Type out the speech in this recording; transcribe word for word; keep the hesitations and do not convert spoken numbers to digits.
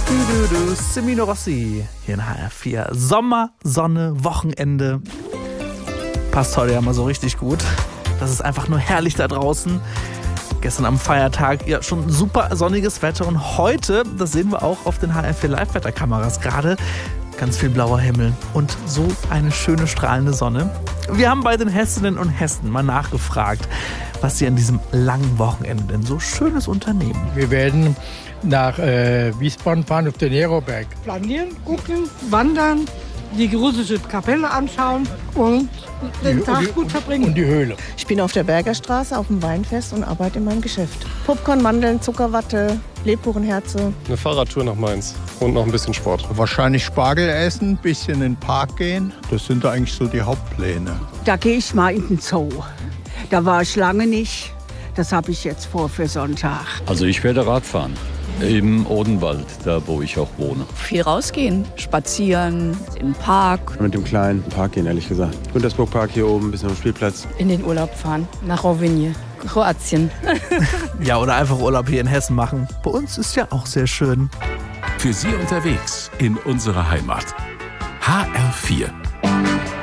Du, du, du, Semino Rossi hier in H R vier. Sommer, Sonne, Wochenende. Passt heute ja mal so richtig gut. Das ist einfach nur herrlich da draußen. Gestern am Feiertag, ja, schon super sonniges Wetter. Und heute, das sehen wir auch auf den H R vier Live-Wetterkameras gerade, ganz viel blauer Himmel und so eine schöne strahlende Sonne. Wir haben bei den Hessinnen und Hessen mal nachgefragt, was sie an diesem langen Wochenende denn so Schönes unternehmen. Wir werden nach äh, Wiesbaden fahren auf den Neroberg. Planieren, gucken, wandern, die russische Kapelle anschauen und den Die- Tag die- gut verbringen. Und die Höhle. Ich bin auf der Bergerstraße auf dem Weinfest und arbeite in meinem Geschäft. Popcorn, Mandeln, Zuckerwatte, Lebkuchenherze. Eine Fahrradtour nach Mainz und noch ein bisschen Sport. Wahrscheinlich Spargel essen, ein bisschen in den Park gehen. Das sind eigentlich so die Hauptpläne. Da gehe ich mal in den Zoo. Da war ich lange nicht. Das habe ich jetzt vor für Sonntag. Also ich werde Radfahren im Odenwald, da wo ich auch wohne. Viel rausgehen, spazieren, im Park. Mit dem kleinen Park gehen, ehrlich gesagt. Güntersburg Park hier oben, ein bisschen am Spielplatz. In den Urlaub fahren, nach Rovinj, Kroatien. Ja, oder einfach Urlaub hier in Hessen machen. Bei uns ist ja auch sehr schön. Für Sie unterwegs in unserer Heimat. H R vier